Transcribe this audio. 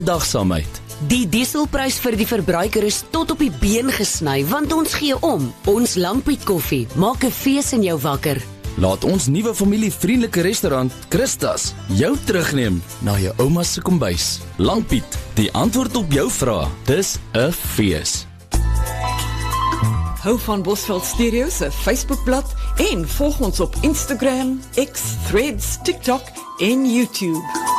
Dagsaamheid. Die dieselprys vir die verbruiker is tot op die been gesny, want ons gee om. Ons Langpiet koffie maak 'n fees in jou wakker. Laat ons nuwe familievriendelike restaurant, Christas, jou terugneem na jou ouma se kombuis. Langpiet, die antwoord op jou vrae. Dis 'n fees. Hou van Bosveld Stereo se Facebookblad en volg ons op Instagram, X, Threads, TikTok en YouTube.